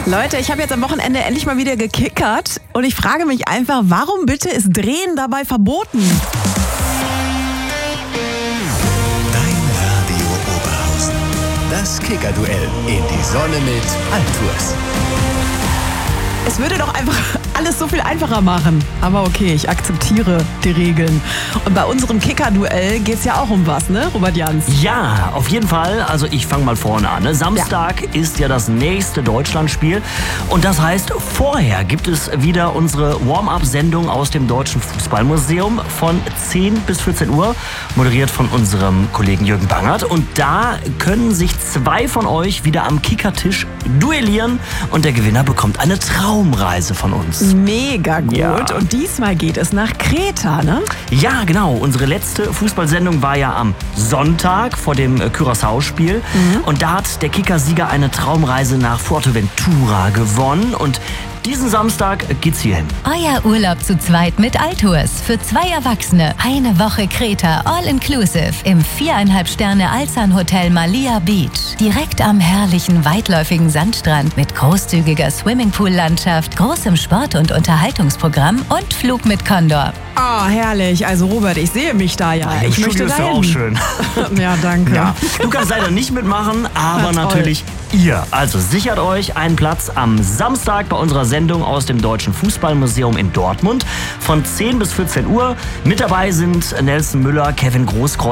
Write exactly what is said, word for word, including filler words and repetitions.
Leute, ich habe jetzt am Wochenende endlich mal wieder gekickert und ich frage mich einfach, warum bitte ist Drehen dabei verboten? Dein Radio Oberhausen. Das Kicker-Duell in die Sonne mit Altours. Es würde doch einfach alles so viel einfacher machen. Aber okay, ich akzeptiere die Regeln. Und bei unserem Kicker-Duell geht es ja auch um was, ne, Robert Jans? Ja, auf jeden Fall. Also ich fange mal vorne an. Ne? Samstag ja. ist ja das nächste Deutschlandspiel. Und das heißt, vorher gibt es wieder unsere Warm-up-Sendung aus dem Deutschen Fußballmuseum von zehn bis vierzehn Uhr, moderiert von unserem Kollegen Jürgen Bangert. Und da können sich zwei von euch wieder am Kickertisch duellieren. Und der Gewinner bekommt eine Traumreise von uns. Mega gut. Ja. Und diesmal geht es nach Kreta, ne? Ja, genau. Unsere letzte Fußballsendung war ja am Sonntag vor dem Curaçao-Spiel. Mhm. Und da hat der Kickersieger eine Traumreise nach Fuerteventura gewonnen. Und diesen Samstag geht's hierhin. Euer Urlaub zu zweit mit Altours. Für zwei Erwachsene. Eine Woche Kreta, all inclusive. Im viereinhalb Sterne Alsan Hotel Malia Beach. Direkt am herrlichen, weitläufigen Sandstrand mit großzügiger Swimmingpool-Landschaft, großem Sport- und Unterhaltungsprogramm und Flug mit Condor. Oh, herrlich. Also Robert, ich sehe mich da ja. Im ich Studio möchte ist da ja auch schön. Ja, danke. Ja. Du kannst leider nicht mitmachen, aber Na, natürlich ihr. Also sichert euch einen Platz am Samstag bei unserer Sendung aus dem Deutschen Fußballmuseum in Dortmund von zehn bis vierzehn Uhr. Mit dabei sind Nelson Müller, Kevin Großkreuz